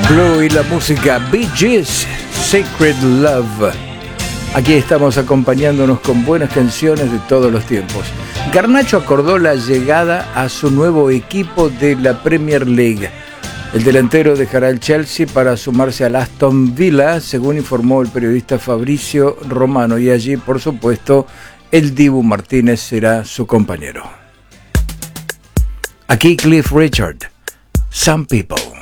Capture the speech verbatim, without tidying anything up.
Blue y la música Bee Gees, Sacred Love. Aquí estamos acompañándonos con buenas canciones de todos los tiempos. Garnacho acordó la llegada a su nuevo equipo de la Premier League. El delantero dejará el Chelsea para sumarse al Aston Villa, según informó el periodista Fabrizio Romano, y allí, por supuesto, el Dibu Martínez será su compañero. Aquí Cliff Richard, Some People.